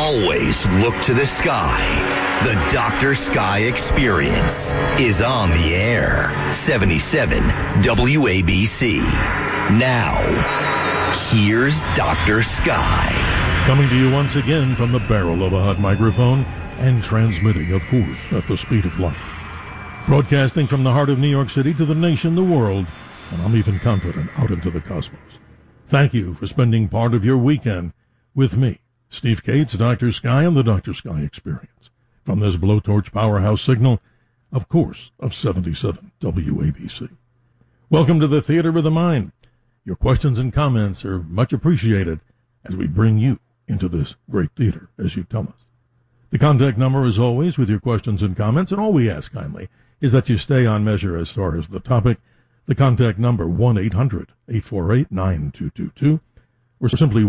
always look to the sky. The Dr. Sky Experience is on the air. 77 WABC. Now, here's Dr. Sky. Coming to you once again from the barrel of a hot microphone and transmitting, of course, at the speed of light. Broadcasting from the heart of New York City to the nation, the world, and I'm even confident out into the cosmos. Thank you for spending part of your weekend with me, Steve Cates, Dr. Sky, and the Dr. Sky Experience. From this blowtorch powerhouse signal, of course, of 77 WABC. Welcome to the Theater of the Mind. Your questions and comments are much appreciated as we bring you into this great theater, as you tell us. The contact number, as always, with your questions and comments, and all we ask kindly is that you stay on measure as far as the topic. The contact number, 1-800-848-9222, or simply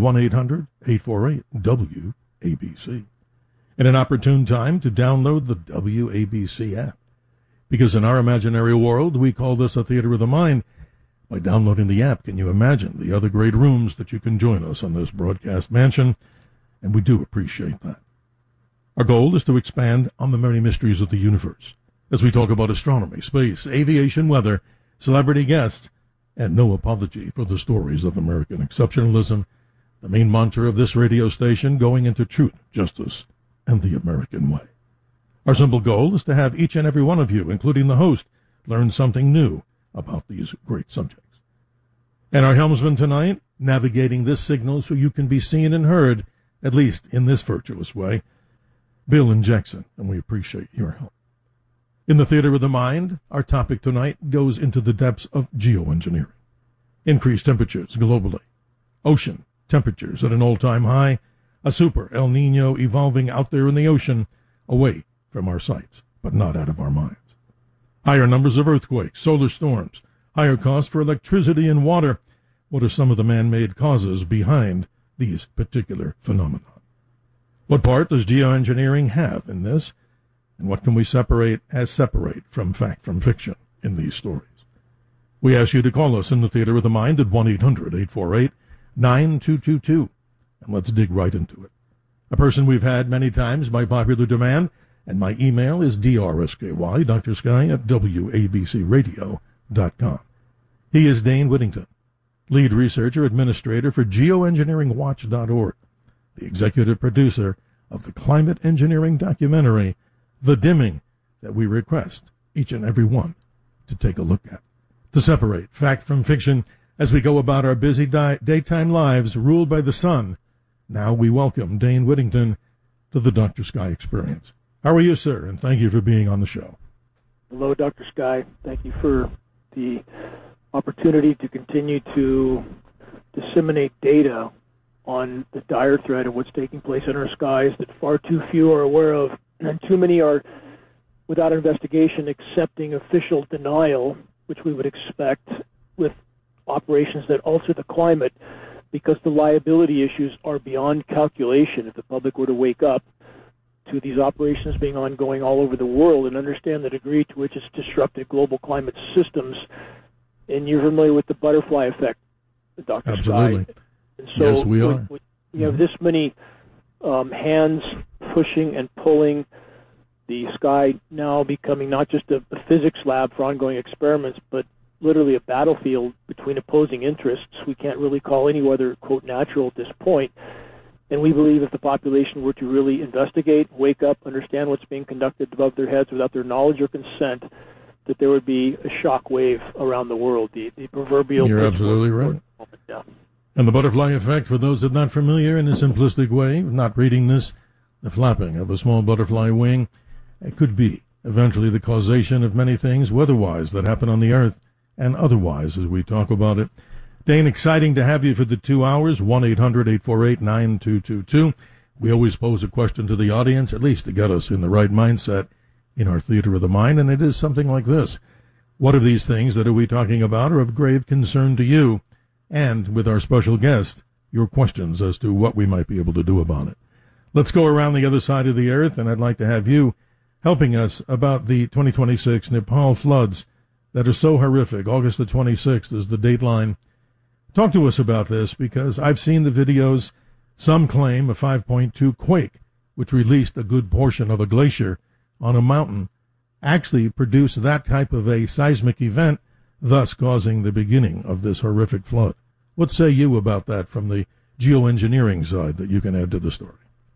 1-800-848-WABC. And an opportune time to download the WABC app. Because in our imaginary world, we call this a theater of the mind. By downloading the app, can you imagine the other great rooms that you can join us on this broadcast mansion? And we do appreciate that. Our goal is to expand on the many mysteries of the universe as we talk about astronomy, space, aviation, weather, celebrity guests, and no apology for the stories of American exceptionalism, the main mantra of this radio station going into truth, justice, and the American way. Our simple goal is to have each and every one of you, including the host, learn something new about these great subjects. And our helmsman tonight, navigating this signal so you can be seen and heard, at least in this virtuous way, Bill and Jackson, and we appreciate your help. In the Theater of the Mind, our topic tonight goes into the depths of geoengineering. Increased temperatures globally, ocean temperatures at an all-time high, a super El Nino evolving out there in the ocean, away from our sights, but not out of our minds. Higher numbers of earthquakes, solar storms, higher costs for electricity and water. What are some of the man-made causes behind these particular phenomena? What part does geoengineering have in this? And what can we separate from fact from fiction in these stories? We ask you to call us in the Theater of the Mind at 1-800-848-9222. And let's dig right into it. A person we've had many times by popular demand, and my email is drsky, Dr. Sky, at wabcradio.com. He is Dane Whittington, lead researcher, administrator for geoengineeringwatch.org, the executive producer of the climate engineering documentary, The Dimming, that we request each and every one to take a look at. To separate fact from fiction as we go about our busy daytime lives ruled by the sun, now we welcome Dane Whittington to the Dr. Sky Experience. How are you, sir? And thank you for being on the show. Hello, Dr. Sky. Thank you for the opportunity to continue to disseminate data on the dire threat of what's taking place in our skies that far too few are aware of, and too many are, without investigation, accepting official denial, which we would expect with operations that alter the climate, because the liability issues are beyond calculation. If the public were to wake up to these operations being ongoing all over the world and understand the degree to which it's disrupted global climate systems, and you're familiar with the butterfly effect, Dr. Absolutely. Sky. And so yes, we are. When you have this many hands pushing and pulling, the sky now becoming not just a physics lab for ongoing experiments, but literally a battlefield between opposing interests. We can't really call any weather, quote, natural at this point. And we believe if the population were to really investigate, wake up, understand what's being conducted above their heads without their knowledge or consent, that there would be a shock wave around the world. The proverbial... You're absolutely right. Yeah. And the butterfly effect, for those that are not familiar in a simplistic way, not reading this, the flapping of a small butterfly wing, it could be eventually the causation of many things weather-wise that happen on the Earth, and otherwise as we talk about it. Dane, exciting to have you for the 2 hours, 1-800-848-9222. We always pose a question to the audience, at least to get us in the right mindset in our Theater of the Mind, and it is something like this. What of these things that are we talking about are of grave concern to you? And with our special guest, your questions as to what we might be able to do about it. Let's go around the other side of the earth, and I'd like to have you helping us about the 2026 Nepal floods that are so horrific. August the 26th is the dateline. Talk to us about this, because I've seen the videos. Some claim a 5.2 quake which released a good portion of a glacier on a mountain, actually produced that type of a seismic event, thus causing the beginning of this horrific flood. What say you about that from the geoengineering side that you can add to the story?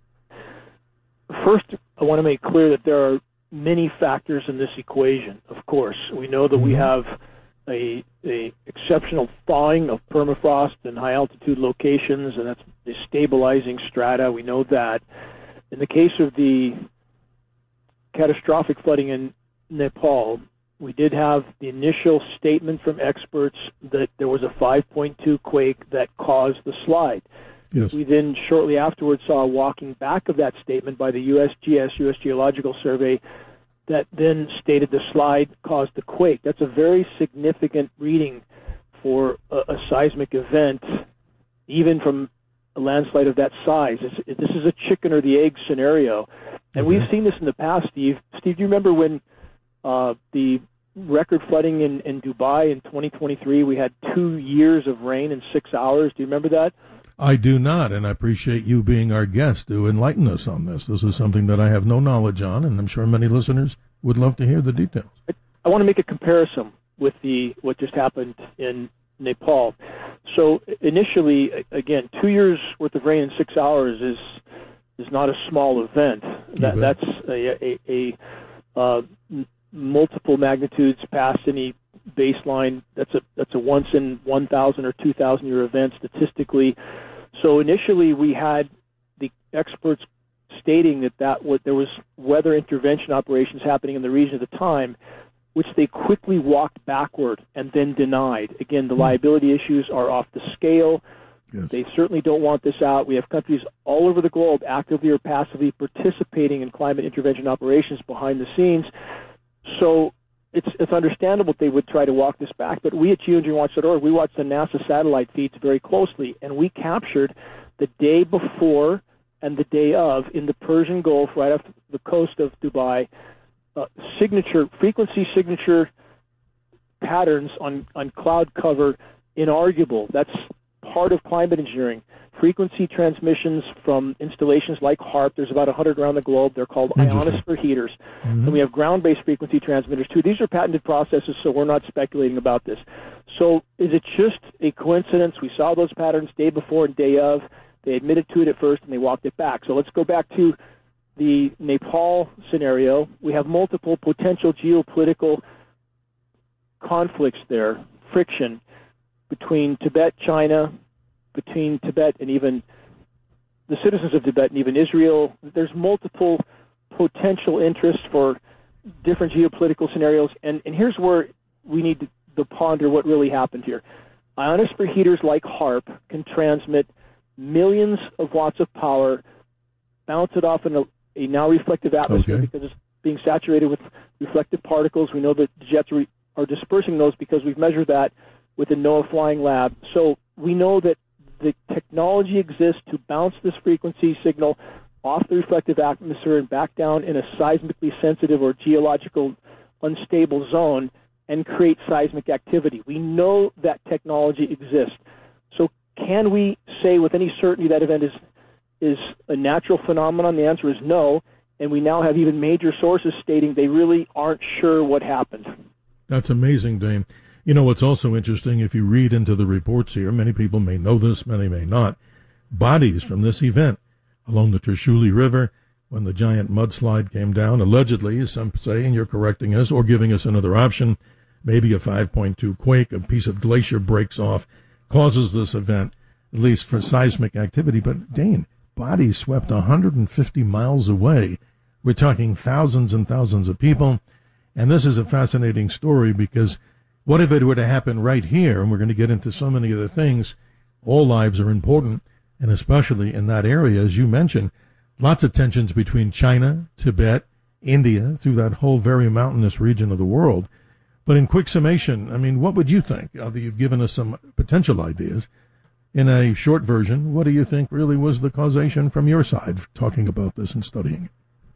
First, I want to make clear that there are many factors in this equation, of course. We know that we have a exceptional thawing of permafrost in high-altitude locations, and that's the stabilizing strata. We know that. In the case of the catastrophic flooding in Nepal, we did have the initial statement from experts that there was a 5.2 quake that caused the slide. Yes. We then shortly afterwards saw a walking back of that statement by the USGS, U.S. Geological Survey, that then stated the slide caused the quake. That's a very significant reading for a seismic event, even from a landslide of that size. This is a chicken or the egg scenario. And we've seen this in the past, Steve. Steve, do you remember when the record flooding in Dubai in 2023, we had 2 years of rain in 6 hours? Do you remember that? I do not, and I appreciate you being our guest to enlighten us on this. This is something that I have no knowledge on, and I'm sure many listeners would love to hear the details. I want to make a comparison with what just happened in Nepal. So initially, again, 2 years worth of rain in 6 hours is not a small event. That's a multiple magnitudes past any baseline. That's a once in 1,000 or 2,000 year event statistically. So initially we had the experts stating that there was weather intervention operations happening in the region at the time, which they quickly walked backward and then denied. Again, the liability issues are off the scale. Yes. They certainly don't want this out. We have countries all over the globe actively or passively participating in climate intervention operations behind the scenes. So it's understandable they would try to walk this back, but we at geoengineeringwatch.org, we watched the NASA satellite feeds very closely, and we captured the day before and the day of in the Persian Gulf, right off the coast of Dubai, frequency signature patterns on cloud cover inarguable. That's part of climate engineering. Frequency transmissions from installations like HAARP, there's about 100 around the globe. They're called ionosphere heaters. And we have ground-based frequency transmitters, too. These are patented processes, so we're not speculating about this. So is it just a coincidence? We saw those patterns day before and day of. They admitted to it at first, and they walked it back. So let's go back to the Nepal scenario. We have multiple potential geopolitical conflicts there, friction between Tibet, China, between Tibet and even the citizens of Tibet and even Israel. There's multiple potential interests for different geopolitical scenarios, and here's where we need to ponder what really happened here. Ionosphere heaters like HAARP can transmit millions of watts of power, bounce it off in a now reflective atmosphere because it's being saturated with reflective particles. We know that jets are dispersing those because we've measured that with the NOAA Flying Lab. So we know that the technology exists to bounce this frequency signal off the reflective atmosphere and back down in a seismically sensitive or geological unstable zone and create seismic activity. We know that technology exists. So can we say with any certainty that event is a natural phenomenon? The answer is no, and we now have even major sources stating they really aren't sure what happened. That's amazing, Dane. You know, what's also interesting, if you read into the reports here, many people may know this, many may not, bodies from this event along the Trishuli River when the giant mudslide came down, allegedly, as some say, and you're correcting us or giving us another option, maybe a 5.2 quake, a piece of glacier breaks off, causes this event, at least for seismic activity. But, Dane, bodies swept 150 miles away. We're talking thousands and thousands of people, and this is a fascinating story because what if it were to happen right here? And we're going to get into so many other things. All lives are important, and especially in that area, as you mentioned, lots of tensions between China, Tibet, India, through that whole very mountainous region of the world. But in quick summation, I mean, what would you think? You've given us some potential ideas. In a short version, what do you think really was the causation from your side, talking about this and studying it?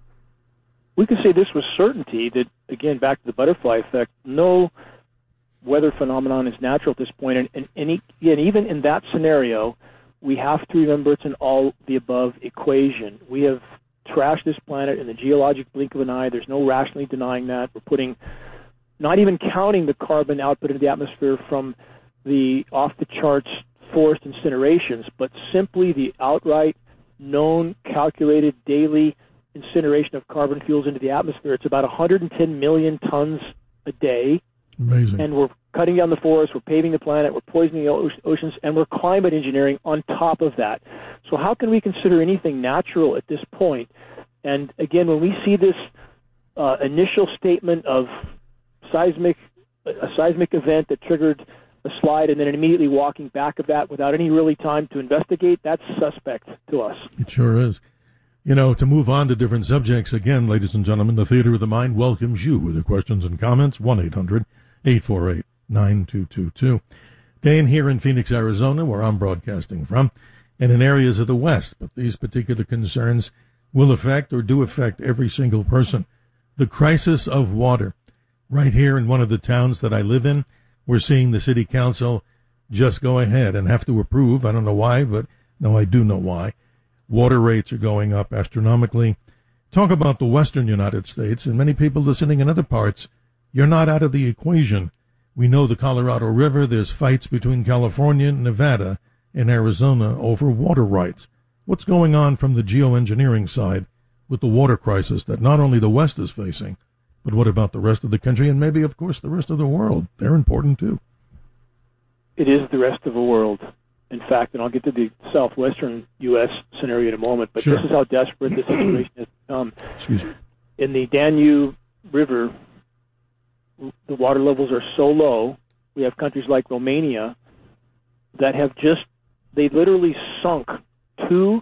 We could say this with certainty that, again, back to the butterfly effect, no weather phenomenon is natural at this point. And even in that scenario, we have to remember it's an all-the-above equation. We have trash this planet in the geologic blink of an eye. There's no rationally denying that. We're putting, not even counting the carbon output into the atmosphere from the off-the-charts forced incinerations, but simply the outright known, calculated daily incineration of carbon fuels into the atmosphere. It's about 110 million tons a day. Amazing. And we're cutting down the forests, we're paving the planet, we're poisoning the oceans, and we're climate engineering on top of that. So how can we consider anything natural at this point? And again, when we see this initial statement of a seismic event that triggered a slide and then immediately walking back of that without any really time to investigate, that's suspect to us. It sure is. You know, to move on to different subjects, again, ladies and gentlemen, the Theater of the Mind welcomes you with your questions and comments, 1-800-848-9222. Dane here in Phoenix, Arizona, where I'm broadcasting from, and in areas of the West, but these particular concerns will affect or do affect every single person. The crisis of water. Right here in one of the towns that I live in, we're seeing the city council just go ahead and have to approve. I don't know why, but no, I do know why. Water rates are going up astronomically. Talk about the western United States, and many people listening in other parts, you're not out of the equation. We know the Colorado River, there's fights between California, Nevada, and Arizona over water rights. What's going on from the geoengineering side with the water crisis that not only the West is facing, but what about the rest of the country and maybe, of course, the rest of the world? They're important, too. It is the rest of the world. In fact, and I'll get to the southwestern U.S. scenario in a moment, but Sure. This is how desperate the situation has become. Excuse me. In the Danube River, the water levels are so low. We have countries like Romania that have they literally sunk two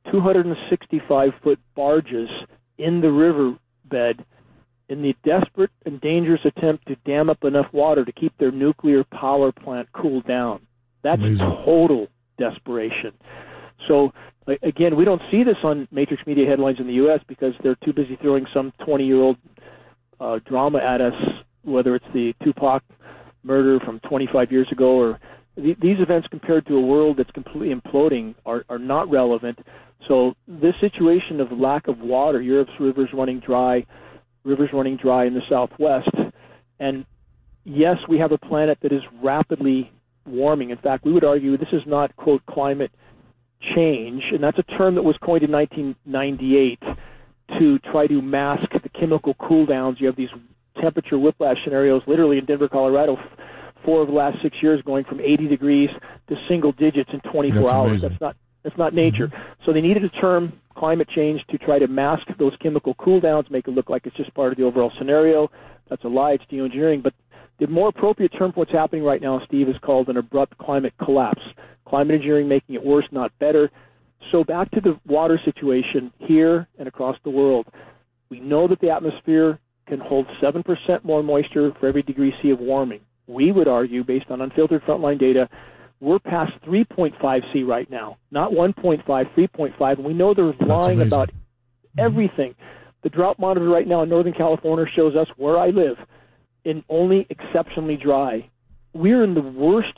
265-foot barges in the riverbed in the desperate and dangerous attempt to dam up enough water to keep their nuclear power plant cooled down. That's Amazing. Total desperation. So, again, we don't see this on matrix media headlines in the U.S. because they're too busy throwing some 20-year-old drama at us, whether it's the Tupac murder from 25 years ago or these events compared to a world that's completely imploding are not relevant. So this situation of lack of water, Europe's rivers running dry in the Southwest, and yes, we have a planet that is rapidly warming. In fact, we would argue this is not, quote, climate change, and that's a term that was coined in 1998 to try to mask the chemical cool downs. You have these temperature whiplash scenarios literally in Denver, Colorado, 4 of the last 6 years going from 80 degrees to single digits in 24 That's hours. amazing. That's not nature. So they needed a term, climate change, to try to mask those chemical cool downs, make it look like it's just part of the overall scenario. That's a lie. It's geoengineering. But the more appropriate term for what's happening right now, Steve, is called an abrupt climate collapse. Climate engineering making it worse, not better. So back to the water situation here and across the world. We know that the atmosphere can hold 7% more moisture for every degree C of warming. We would argue, based on unfiltered frontline data, we're past 3.5 C right now, not 1.5, 3.5, and we know they're lying about everything. The drought monitor right now in Northern California shows us where I live in only exceptionally dry. We're in the worst,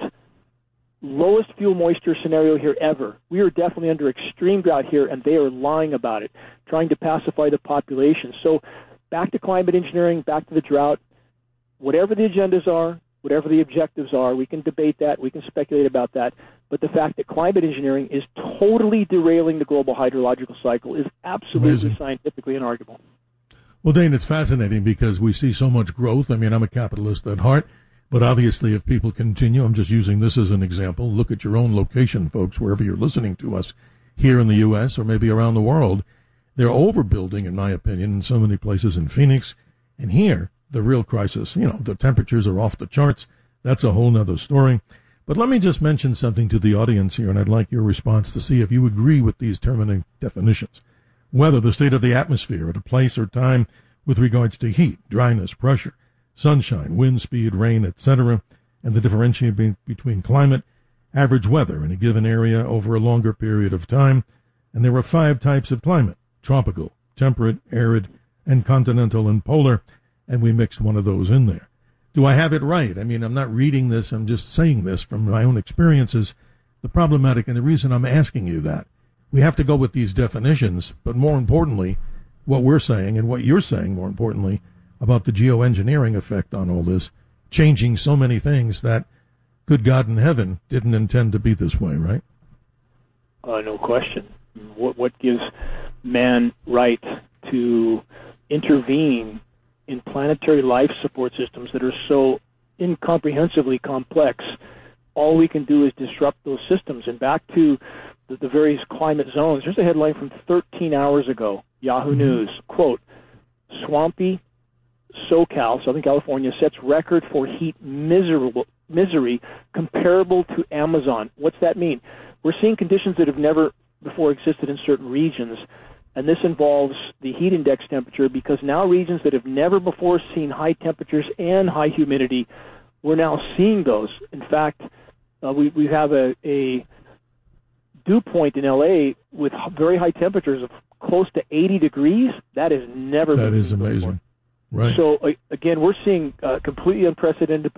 lowest fuel moisture scenario here ever. We are definitely under extreme drought here, and they are lying about it, trying to pacify the population. So back to climate engineering, back to the drought. Whatever the agendas are, whatever the objectives are, we can debate that, we can speculate about that, but the fact that climate engineering is totally derailing the global hydrological cycle is absolutely Amazing. scientifically inarguable. Well, Dane, it's fascinating because we see so much growth. I mean, I'm a capitalist at heart, but obviously if people continue, I'm just using this as an example, look at your own location, folks, wherever you're listening to us, here in the U.S. or maybe around the world. They're overbuilding, in my opinion, in so many places in Phoenix. And here, the real crisis, the temperatures are off the charts. That's a whole nother story. But let me just mention something to the audience here, and I'd like your response to see if you agree with these terminating definitions. Whether the state of the atmosphere at a place or time with regards to heat, dryness, pressure, sunshine, wind speed, rain, etc., and the differentiation between climate, average weather in a given area over a longer period of time. And there are 5 types of climate: tropical, temperate, arid, and continental and polar. And we mixed one of those in there. Do I have it right? I mean, I'm not reading this. I'm just saying this from my own experiences. The problematic, and the reason I'm asking you that, we have to go with these definitions, but more importantly, what we're saying and what you're saying, more importantly, about the geoengineering effect on all this, changing so many things that, good God in heaven, didn't intend to be this way, right? No question. What gives man right to intervene in planetary life support systems that are so incomprehensibly complex? All we can do is disrupt those systems. And back to the various climate zones, here's a headline from 13 hours ago, Yahoo News, quote, swampy SoCal, Southern California, sets record for heat misery comparable to Amazon. What's that mean? We're seeing conditions that have never before existed in certain regions, and this involves the heat index temperature, because now regions that have never before seen high temperatures and high humidity, we're now seeing those. In fact, we have a dew point in LA with very high temperatures of close to 80 degrees. That has never been seen. That is amazing. Before. Right. So, again, we're seeing completely unprecedented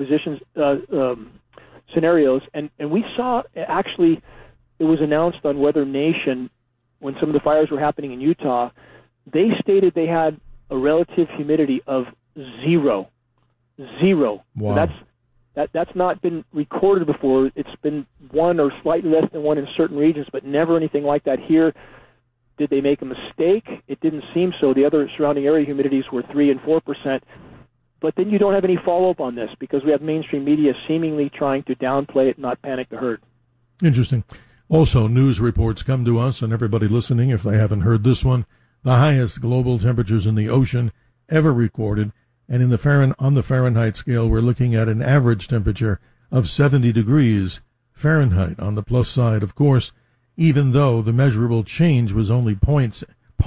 scenarios, and we saw, actually, it was announced on Weather Nation when some of the fires were happening in Utah. They stated they had a relative humidity of zero. Wow. So that's not been recorded before. It's been 1 or slightly less than 1 in certain regions, but never anything like that here. Did they make a mistake? It didn't seem so. The other surrounding area humidities were 3% and 4%. But then you don't have any follow-up on this because we have mainstream media seemingly trying to downplay it, not panic the herd. Interesting. Also, news reports come to us, and everybody listening, if they haven't heard this one, the highest global temperatures in the ocean ever recorded. And on the Fahrenheit scale, we're looking at an average temperature of 70 degrees Fahrenheit. On the plus side, of course, even though the measurable change was only tenths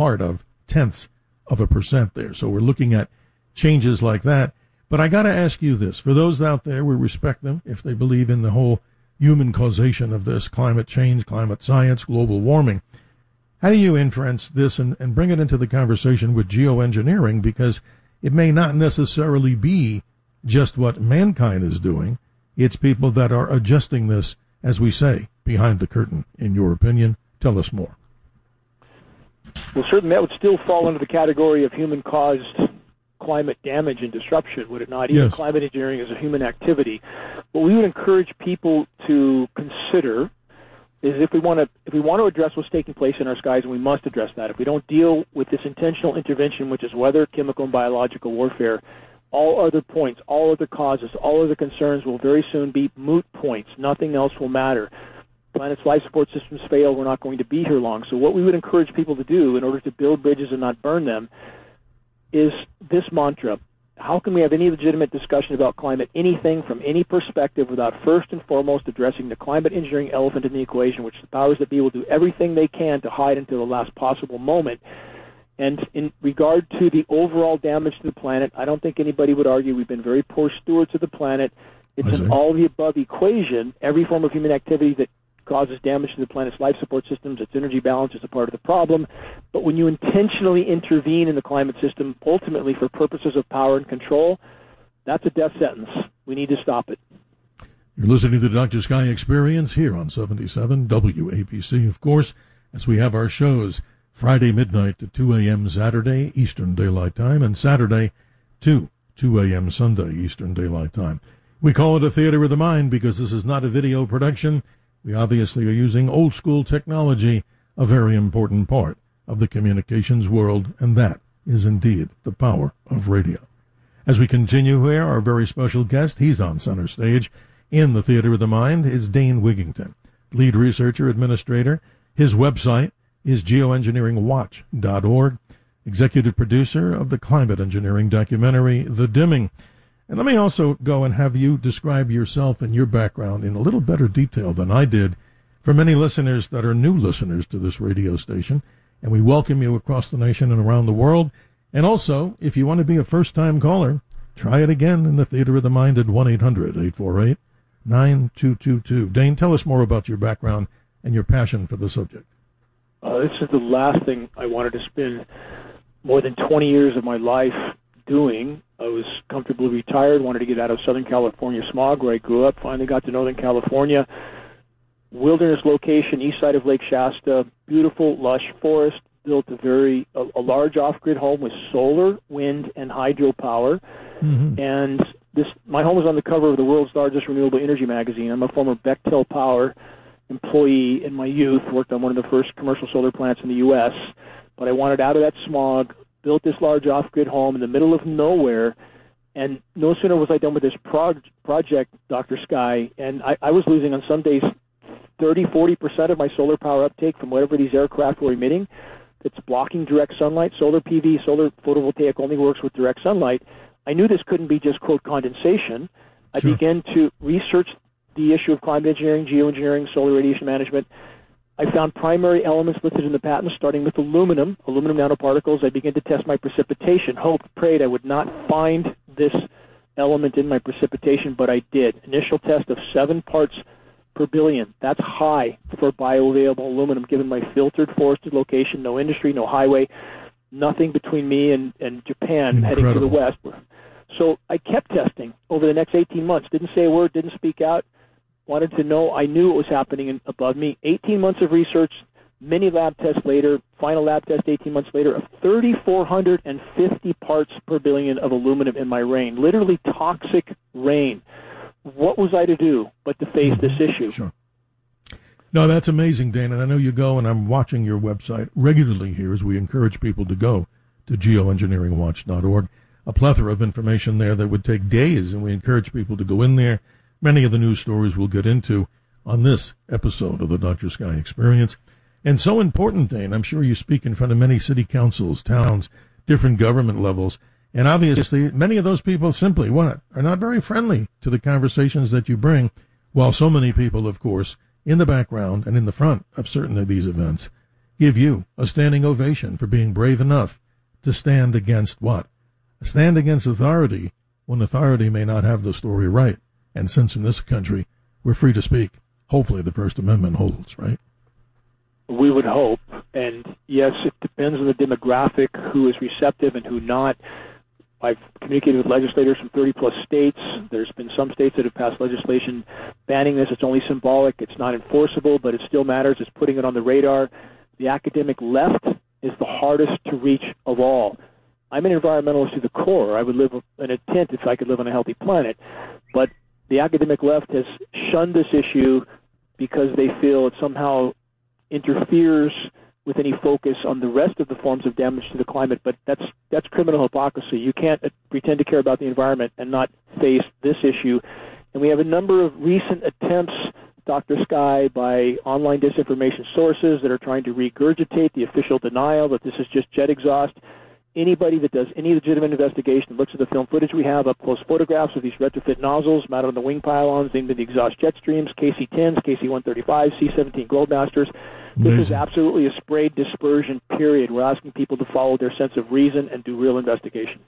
of a percent there. So we're looking at changes like that. But I got to ask you this. For those out there, we respect them if they believe in the whole human causation of this, climate change, climate science, global warming. How do you inference this and bring it into the conversation with geoengineering? Because it may not necessarily be just what mankind is doing. It's people that are adjusting this, as we say, behind the curtain. In your opinion, tell us more. Well, certainly that would still fall under the category of human-caused climate damage and disruption, would it not? Even yes. Climate engineering is a human activity. What we would encourage people to consider is if we want to address what's taking place in our skies, and we must address that. If we don't deal with this intentional intervention, which is weather, chemical, and biological warfare, all other points, all other causes, all other concerns will very soon be moot points. Nothing else will matter. Planet's life support systems fail, we're not going to be here long. So what we would encourage people to do in order to build bridges and not burn them is this mantra. How can we have any legitimate discussion about climate, anything from any perspective, without first and foremost addressing the climate engineering elephant in the equation, which the powers that be will do everything they can to hide until the last possible moment? And in regard to the overall damage to the planet, I don't think anybody would argue we've been very poor stewards of the planet. It's an all-of-the-above equation. Every form of human activity that causes damage to the planet's life support systems, its energy balance is a part of the problem. But when you intentionally intervene in the climate system, ultimately for purposes of power and control, that's a death sentence. We need to stop it. You're listening to the Dr. Sky Experience here on 77 WABC, of course, as we have our shows Friday midnight to 2 a.m. Saturday Eastern Daylight Time, and Saturday to 2 a.m. Sunday Eastern Daylight Time. We call it a theater of the mind because this is not a video production. We obviously are using old school technology, a very important part of the communications world, and that is indeed the power of radio. As we continue here, our very special guest, he's on center stage in the Theater of the Mind, is Dane Wigington, lead researcher, administrator. His website is geoengineeringwatch.org, executive producer of the climate engineering documentary, The Dimming. And let me also go and have you describe yourself and your background in a little better detail than I did for many listeners that are new listeners to this radio station. And we welcome you across the nation and around the world. And also, if you want to be a first-time caller, try it again in the Theater of the Mind at 1-800-848-9222. Dane, tell us more about your background and your passion for the subject. This is the last thing I wanted to spend more than 20 years of my life doing. I was comfortably retired, wanted to get out of Southern California smog where I grew up, finally got to Northern California, wilderness location, east side of Lake Shasta, beautiful, lush forest, built a large off-grid home with solar, wind, and hydro power. Mm-hmm. And my home was on the cover of the world's largest renewable energy magazine. I'm a former Bechtel Power employee in my youth, worked on one of the first commercial solar plants in the U.S., but I wanted out of that smog, built this large off-grid home in the middle of nowhere, and no sooner was I done with this project, Dr. Sky, and I was losing on some days 30-40% of my solar power uptake from whatever these aircraft were emitting. It's blocking direct sunlight. Solar PV, solar photovoltaic only works with direct sunlight. I knew this couldn't be just, quote, condensation. I began to research the issue of climate engineering, geoengineering, solar radiation management. I found primary elements listed in the patents, starting with aluminum nanoparticles. I began to test my precipitation, hoped, prayed I would not find this element in my precipitation, but I did. Initial test of 7 parts per billion. That's high for bioavailable aluminum, given my filtered forested location, no industry, no highway, nothing between me and Japan. Incredible. Heading to the west. So I kept testing over the next 18 months. Didn't say a word, didn't speak out. Wanted to know. I knew what was happening above me. 18 months of research, many lab tests later, final lab test 18 months later, of 3,450 parts per billion of aluminum in my rain. Literally toxic rain. What was I to do but to face this issue? Sure. No, that's amazing, Dan, and I know you go, and I'm watching your website regularly here as we encourage people to go to geoengineeringwatch.org. A plethora of information there that would take days, and we encourage people to go in there. Many of the news stories we'll get into on this episode of the Dr. Sky Experience. And so important, Dane, I'm sure you speak in front of many city councils, towns, different government levels, and obviously many of those people simply, are not very friendly to the conversations that you bring, while so many people, of course, in the background and in the front of certain of these events, give you a standing ovation for being brave enough to stand against what? Stand against authority when authority may not have the story right. And since in this country we're free to speak, hopefully the First Amendment holds, right? We would hope. And yes, it depends on the demographic, who is receptive and who not. I've communicated with legislators from 30-plus states. There's been some states that have passed legislation banning this. It's only symbolic. It's not enforceable, but it still matters. It's putting it on the radar. The academic left is the hardest to reach of all. I'm an environmentalist to the core. I would live in a tent if I could live on a healthy planet. But the academic left has shunned this issue because they feel it somehow interferes with any focus on the rest of the forms of damage to the climate, but that's criminal hypocrisy. You can't pretend to care about the environment and not face this issue. And we have a number of recent attempts, Dr. Sky, by online disinformation sources that are trying to regurgitate the official denial that this is just jet exhaust. Anybody that does any legitimate investigation looks at the film footage we have, up-close photographs of these retrofit nozzles mounted on the wing pylons, named the exhaust jet streams, KC-10s, KC-135s, C-17 Globemasters. This is absolutely a sprayed dispersion, period. We're asking people to follow their sense of reason and do real investigation.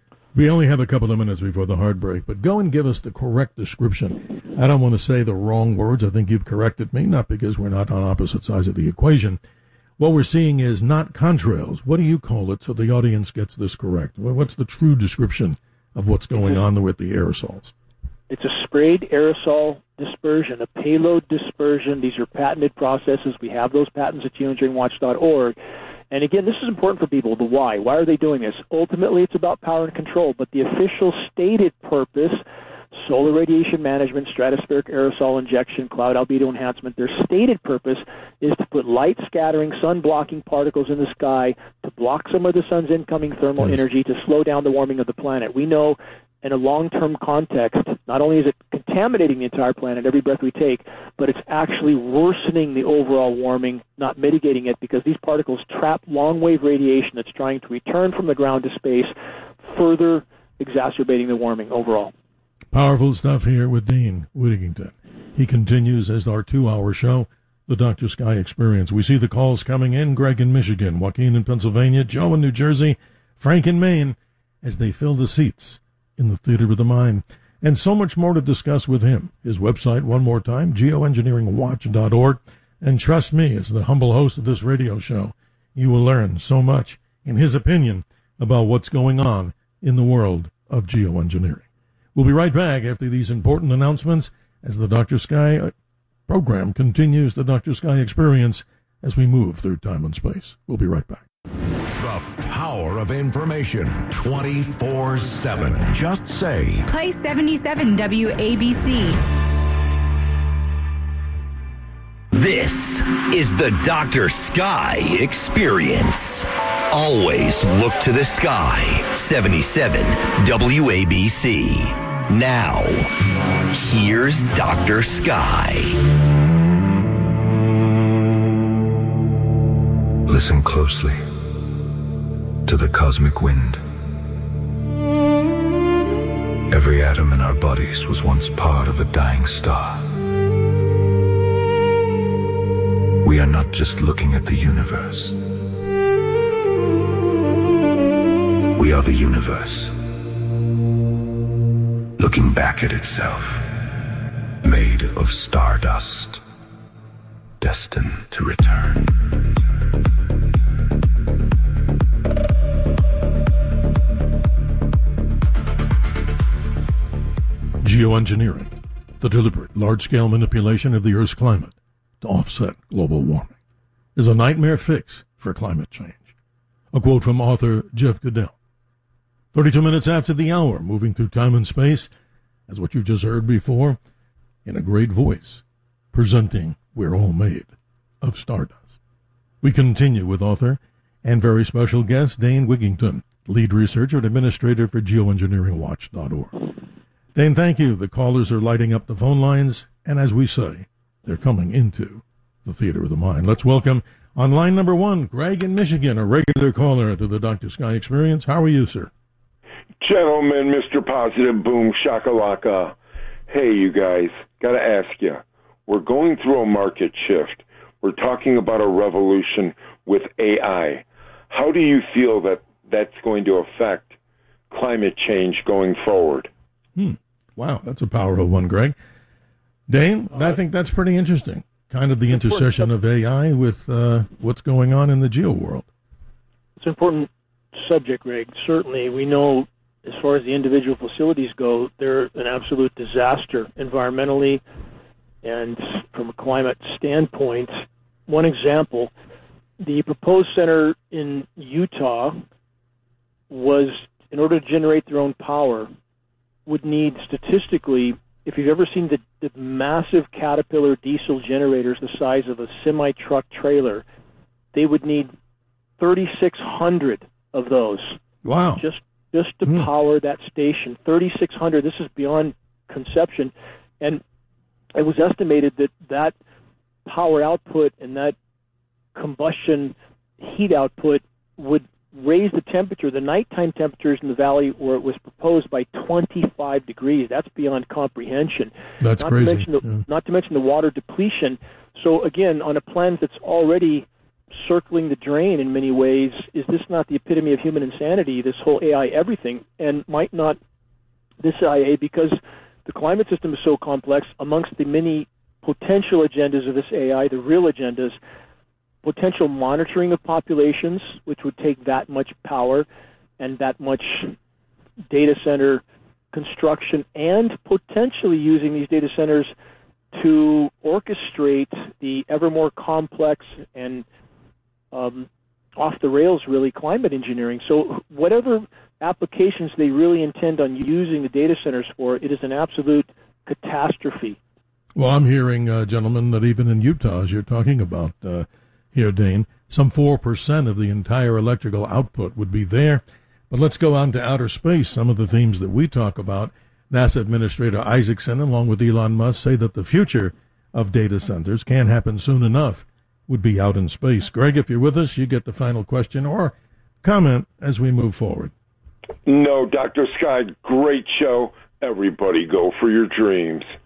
We only have a couple of minutes before the hard break, but go and give us the correct description. I don't want to say the wrong words. I think you've corrected me, not because we're not on opposite sides of the equation. What we're seeing is not contrails. What do you call it so the audience gets this correct? What's the true description of what's going on with the aerosols? It's a sprayed aerosol dispersion, a payload dispersion. These are patented processes. We have those patents at geoengineeringwatch.org. And again, this is important for people, the why. Why are they doing this? Ultimately, it's about power and control, but the official stated purpose, solar radiation management, stratospheric aerosol injection, cloud albedo enhancement, their stated purpose is to put light-scattering, sun-blocking particles in the sky to block some of the sun's incoming thermal energy to slow down the warming of the planet. We know in a long-term context, not only is it contaminating the entire planet, every breath we take, but it's actually worsening the overall warming, not mitigating it, because these particles trap long-wave radiation that's trying to return from the ground to space, further exacerbating the warming overall. Powerful stuff here with Dean Whittington. He continues as our 2-hour show, the Dr. Sky Experience. We see the calls coming in. Greg in Michigan, Joaquin in Pennsylvania, Joe in New Jersey, Frank in Maine, as they fill the seats in the theater of the mind. And so much more to discuss with him. His website, one more time, geoengineeringwatch.org. And trust me, as the humble host of this radio show, you will learn so much, in his opinion, about what's going on in the world of geoengineering. We'll be right back after these important announcements as the Dr. Sky program continues the Dr. Sky Experience as we move through time and space. We'll be right back. The power of information 24/7. Just say, play 77 WABC. This is the Dr. Sky Experience. Always look to the sky. 77 WABC. Now, here's Dr. Sky. Listen closely to the cosmic wind. Every atom in our bodies was once part of a dying star. We are not just looking at the universe. We are the universe, looking back at itself, made of stardust, destined to return. Geoengineering, the deliberate, large-scale manipulation of the Earth's climate to offset global warming, is a nightmare fix for climate change. A quote from author Jeff Goodell. 32 minutes after the hour, moving through time and space, as what you just heard before, in a great voice, presenting We're All Made of Stardust. We continue with author and very special guest Dane Wigington, lead researcher and administrator for geoengineeringwatch.org. Dane, thank you. The callers are lighting up the phone lines, and as we say, they're coming into the theater of the mind. Let's welcome on line number one, Greg in Michigan, a regular caller to the Dr. Sky Experience. How are you, sir? Gentlemen, Mr. Positive, boom, shakalaka. Hey, you guys, gotta ask you, we're going through a market shift. We're talking about a revolution with AI. How do you feel that that's going to affect climate change going forward? Wow, that's a powerful one, Greg. Dane, I think that's pretty interesting. Kind of the intersection of AI with what's going on in the geo world. It's an important subject, Greg. Certainly, we know as far as the individual facilities go, they're an absolute disaster environmentally and from a climate standpoint. One example, the proposed center in Utah was, in order to generate their own power, would need statistically, if you've ever seen the massive Caterpillar diesel generators the size of a semi-truck trailer, they would need 3,600 of those. Wow. Just to power that station. 3,600. This is beyond conception. And it was estimated that power output and that combustion heat output would raise the temperature, the nighttime temperatures in the valley where it was proposed, by 25 degrees. That's beyond comprehension. That's not crazy. Not to mention the water depletion. So again, on a planet that's already circling the drain in many ways, is this not the epitome of human insanity, this whole AI everything? And might not this IA, because the climate system is so complex, amongst the many potential agendas of this AI, the real agendas, potential monitoring of populations, which would take that much power and that much data center construction, and potentially using these data centers to orchestrate the ever more complex and off the rails, really, climate engineering. So whatever applications they really intend on using the data centers for, it is an absolute catastrophe. Well, I'm hearing, gentlemen, that even in Utah, as you're talking about here, Dane, some 4% of the entire electrical output would be there. But let's go on to outer space. Some of the themes that we talk about, NASA Administrator Isaacson, along with Elon Musk, say that the future of data centers can't happen soon enough, would be out in space. Greg, if you're with us, you get the final question or comment as we move forward. No, Dr. Sky, great show. Everybody go for your dreams.